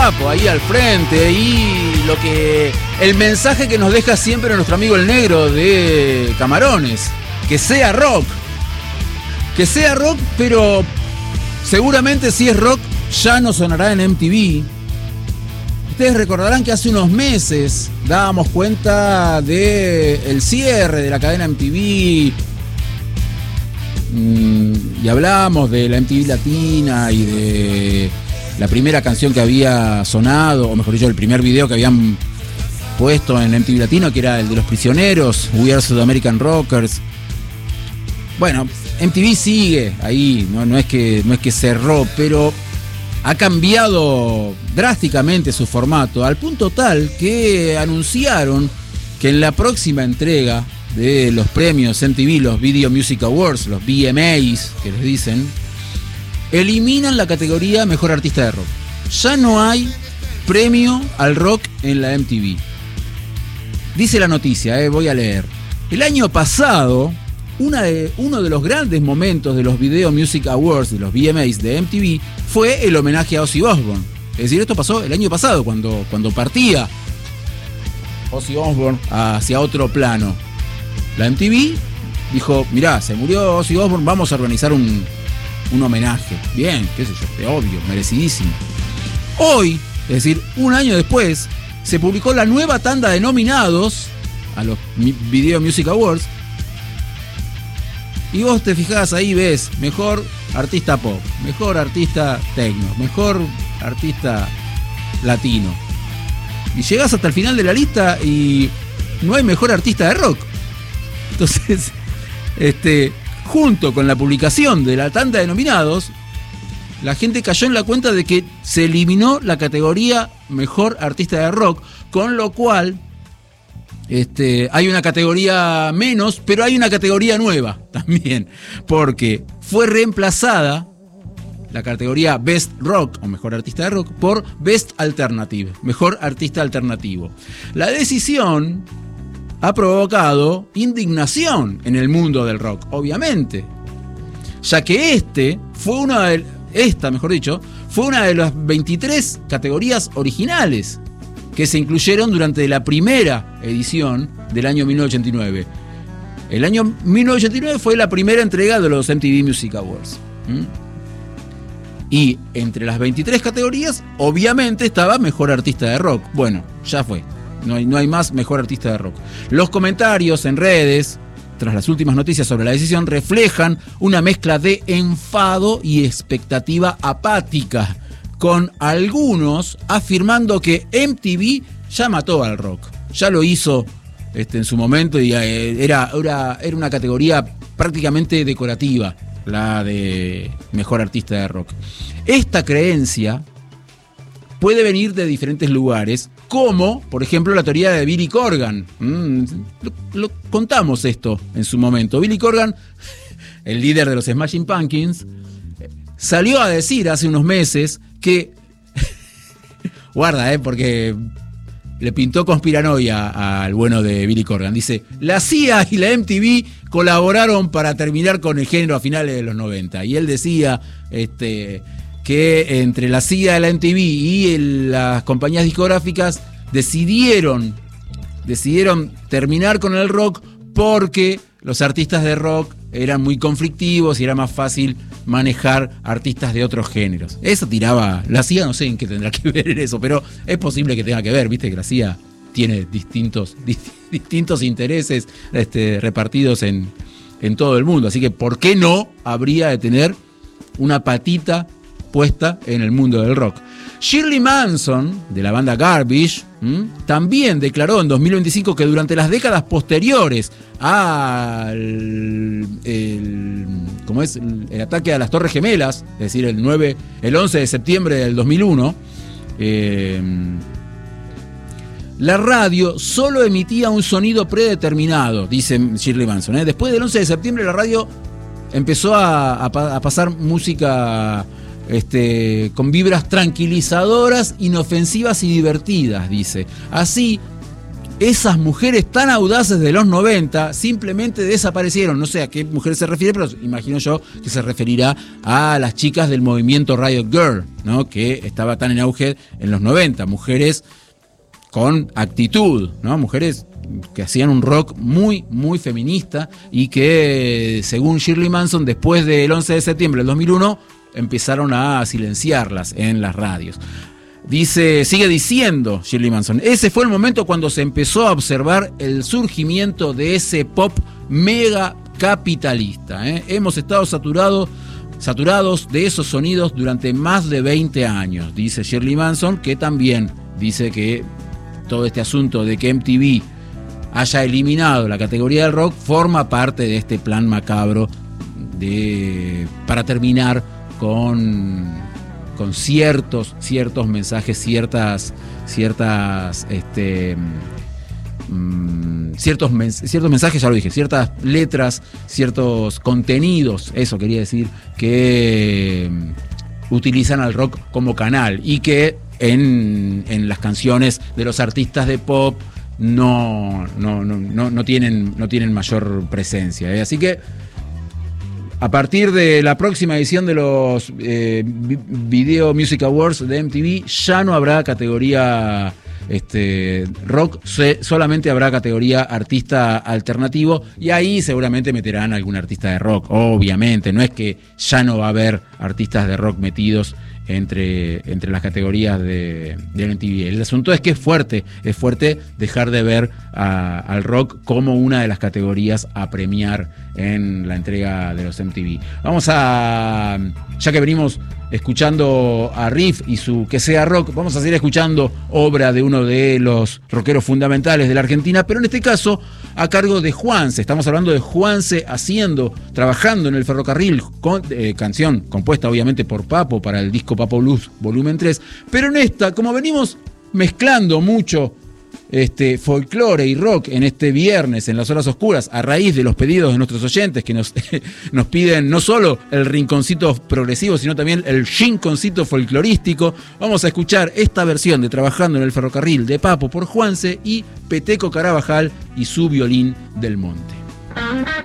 Capo ahí al frente, y el mensaje que nos deja siempre nuestro amigo el Negro de Camarones, que sea rock, pero seguramente si es rock ya no sonará en MTV. Ustedes recordarán que hace unos meses dábamos cuenta del cierre de la cadena MTV, y hablábamos de la MTV Latina y de la primera canción que había sonado, o mejor dicho, el primer video que habían puesto en MTV Latino, que era el de Los Prisioneros, We Are South American Rockers. Bueno, MTV sigue ahí, no es que cerró, pero ha cambiado drásticamente su formato, al punto tal que anunciaron que en la próxima entrega de los premios MTV, los Video Music Awards, los VMAs que les dicen, eliminan la categoría Mejor Artista de Rock. Ya no hay premio al rock en la MTV. Dice la noticia, voy a leer. El año pasado, uno de los grandes momentos de los Video Music Awards, de los VMAs de MTV, fue el homenaje a Ozzy Osbourne. Es decir, esto pasó el año pasado, cuando partía Ozzy Osbourne hacia otro plano. La MTV dijo, mirá, se murió Ozzy Osbourne, vamos a organizar un homenaje. Bien, qué sé yo, obvio, merecidísimo. Hoy, es decir, un año después, se publicó la nueva tanda de nominados a los Video Music Awards. Y vos te fijás ahí, ves, mejor artista pop, mejor artista techno, mejor artista latino. Y llegás hasta el final de la lista y no hay mejor artista de rock. Entonces, junto con la publicación de la tanda de nominados, la gente cayó en la cuenta de que se eliminó la categoría Mejor Artista de Rock, con lo cual hay una categoría menos, pero hay una categoría nueva también, porque fue reemplazada la categoría Best Rock, o Mejor Artista de Rock, por Best Alternative, Mejor Artista Alternativo. La decisión ha provocado indignación en el mundo del rock, obviamente, ya que fue una de las 23 categorías originales que se incluyeron durante la primera edición del año 1989. El año 1989 fue la primera entrega de los MTV Music Awards. Y entre las 23 categorías, obviamente estaba Mejor Artista de Rock. Bueno, ya fue. No hay más Mejor Artista de Rock. Los comentarios en redes, tras las últimas noticias sobre la decisión, reflejan una mezcla de enfado y expectativa apática, con algunos afirmando que MTV ya mató al rock. Ya lo hizo en su momento y era una categoría prácticamente decorativa, la de Mejor Artista de Rock. Esta creencia puede venir de diferentes lugares, como, por ejemplo, la teoría de Billy Corgan. Lo contamos esto en su momento. Billy Corgan, el líder de los Smashing Pumpkins, salió a decir hace unos meses que... guarda, porque le pintó conspiranoia al bueno de Billy Corgan. Dice, la CIA y la MTV colaboraron para terminar con el género a finales de los 90. Y él decía que entre la CIA, la MTV y las compañías discográficas decidieron terminar con el rock porque los artistas de rock eran muy conflictivos y era más fácil manejar artistas de otros géneros. Eso tiraba la CIA, no sé en qué tendrá que ver en eso, pero es posible que tenga que ver, viste que la CIA tiene distintos intereses repartidos en todo el mundo, así que ¿por qué no habría de tener una patita puesta en el mundo del rock? Shirley Manson, de la banda Garbage, también declaró en 2025 que durante las décadas posteriores al el ataque a las Torres Gemelas, es decir, el 11 de septiembre del 2001, la radio solo emitía un sonido predeterminado, dice Shirley Manson. Después del 11 de septiembre la radio empezó a pasar música con vibras tranquilizadoras, inofensivas y divertidas, dice. Así, esas mujeres tan audaces de los 90 simplemente desaparecieron. No sé a qué mujeres se refiere, pero imagino yo que se referirá a las chicas del movimiento Riot Girl, ¿no? Que estaba tan en auge en los 90. Mujeres con actitud, ¿no? Mujeres que hacían un rock muy, muy feminista y que, según Shirley Manson, después del 11 de septiembre del 2001, empezaron a silenciarlas en las radios. Sigue diciendo Shirley Manson, ese fue el momento cuando se empezó a observar el surgimiento de ese pop mega capitalista. Hemos estado saturados de esos sonidos durante más de 20 años, dice Shirley Manson, que también dice que todo este asunto de que MTV haya eliminado la categoría del rock forma parte de este plan macabro para terminar con ciertos mensajes, ciertos mensajes, ya lo dije, ciertas letras, ciertos contenidos, eso quería decir, que utilizan al rock como canal y que en las canciones de los artistas de pop no tienen mayor presencia. Así que a partir de la próxima edición de los Video Music Awards de MTV ya no habrá categoría rock, solamente habrá categoría artista alternativo, y ahí seguramente meterán algún artista de rock. Obviamente, no es que ya no va a haber artistas de rock metidos entre las categorías de MTV. El asunto es que es fuerte dejar de ver al rock como una de las categorías a premiar en la entrega de los MTV. Ya que venimos escuchando a Riff y su Que Sea Rock, vamos a seguir escuchando obra de uno de los rockeros fundamentales de la Argentina, pero en este caso a cargo de Juanse. Estamos hablando de Juanse trabajando en el ferrocarril, canción compuesta obviamente por Papo para el disco Papo Blues Volumen 3, pero en esta, como venimos mezclando mucho folclore y rock en este viernes en las horas oscuras, a raíz de los pedidos de nuestros oyentes que nos piden no solo el rinconcito progresivo, sino también el rinconcito folclorístico, vamos a escuchar esta versión de Trabajando en el ferrocarril de Papo por Juanse y Peteco Carabajal y su Violín del Monte.